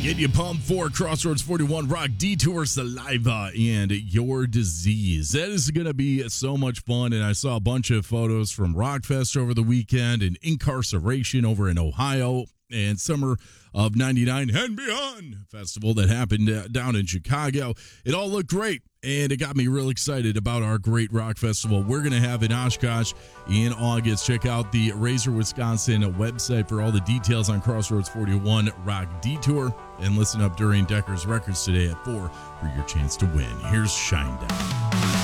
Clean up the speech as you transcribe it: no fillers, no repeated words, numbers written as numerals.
Get you pumped for Crossroads 41 Rock Detour Saliva and Your Disease. That is going to be so much fun, and I saw a bunch of photos from Rockfest over the weekend and Incarceration over in Ohio and Summer of 99 and Beyond festival that happened down in Chicago. It all looked great, and it got me real excited about our great rock festival we're going to have in Oshkosh in August. Check out the Razor, Wisconsin website for all the details on Crossroads 41 Rock Detour, and listen up during Decker's Records today at 4 for your chance to win. Here's Shinedown.